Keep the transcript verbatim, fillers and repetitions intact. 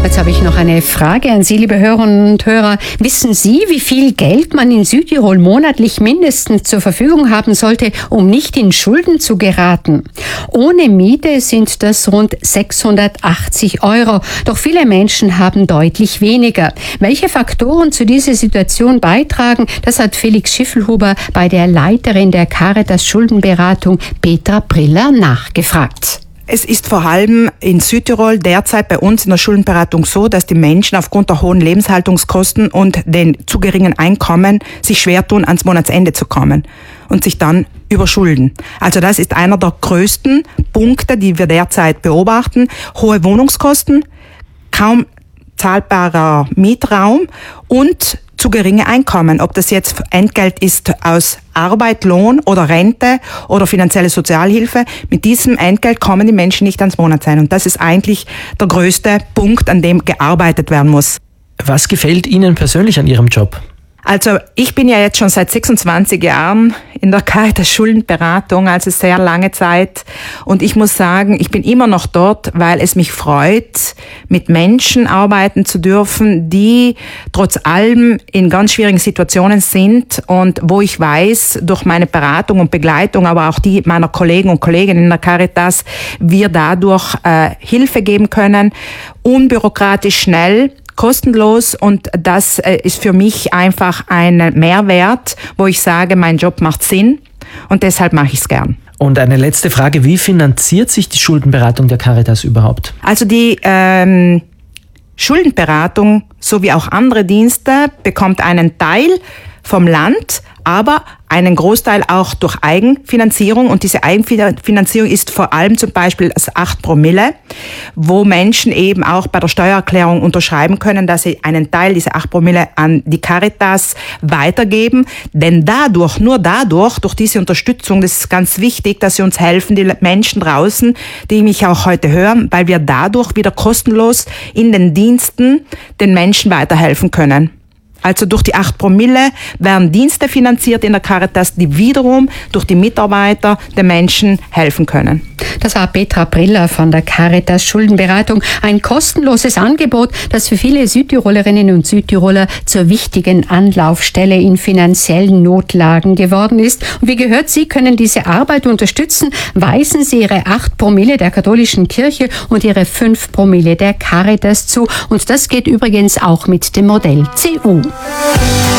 Jetzt habe ich noch eine Frage an Sie, liebe Hörerinnen und Hörer. Wissen Sie, wie viel Geld man in Südtirol monatlich mindestens zur Verfügung haben sollte, um nicht in Schulden zu geraten? Ohne Miete sind das rund sechshundertachtzig Euro. Doch viele Menschen haben deutlich weniger. Welche Faktoren zu dieser Situation beitragen, das hat Felix Schiffelhuber bei der Leiterin der Caritas Schuldenberatung Petra Briller nachgefragt. Es ist vor allem in Südtirol derzeit bei uns in der Schuldenberatung so, dass die Menschen aufgrund der hohen Lebenshaltungskosten und den zu geringen Einkommen sich schwer tun, ans Monatsende zu kommen und sich dann überschulden. Also das ist einer der größten Punkte, die wir derzeit beobachten. Hohe Wohnungskosten, kaum zahlbarer Mietraum und zu geringe Einkommen. Ob das jetzt Entgelt ist aus Arbeit, Lohn oder Rente oder finanzielle Sozialhilfe. Mit diesem Entgelt kommen die Menschen nicht ans Monatsende. Und das ist eigentlich der größte Punkt, an dem gearbeitet werden muss. Was gefällt Ihnen persönlich an Ihrem Job? Also ich bin ja jetzt schon seit sechsundzwanzig Jahren in der Caritas Schuldenberatung, also sehr lange Zeit. Und ich muss sagen, ich bin immer noch dort, weil es mich freut, mit Menschen arbeiten zu dürfen, die trotz allem in ganz schwierigen Situationen sind und wo ich weiß, durch meine Beratung und Begleitung, aber auch die meiner Kollegen und Kolleginnen in der Caritas, wir dadurch äh, Hilfe geben können, unbürokratisch, schnell, kostenlos, und das ist für mich einfach ein Mehrwert, wo ich sage, mein Job macht Sinn und deshalb mache ich es gern. Und eine letzte Frage, wie finanziert sich die Schuldenberatung der Caritas überhaupt? Also die ähm, Schuldenberatung sowie auch andere Dienste bekommt einen Teil vom Land, aber einen Großteil auch durch Eigenfinanzierung, und diese Eigenfinanzierung ist vor allem zum Beispiel das acht Promille, wo Menschen eben auch bei der Steuererklärung unterschreiben können, dass sie einen Teil dieser acht Promille an die Caritas weitergeben, denn dadurch, nur dadurch, durch diese Unterstützung, das ist ganz wichtig, dass sie uns helfen, die Menschen draußen, die mich auch heute hören, weil wir dadurch wieder kostenlos in den Diensten den Menschen weiterhelfen können. Also durch die acht Promille werden Dienste finanziert in der Caritas, die wiederum durch die Mitarbeiter den Menschen helfen können. Das war Petra Briller von der Caritas Schuldenberatung. Ein kostenloses Angebot, das für viele Südtirolerinnen und Südtiroler zur wichtigen Anlaufstelle in finanziellen Notlagen geworden ist. Und wie gehört, Sie können diese Arbeit unterstützen. Weisen Sie Ihre acht Promille der katholischen Kirche und Ihre fünf Promille der Caritas zu. Und das geht übrigens auch mit dem Modell C U.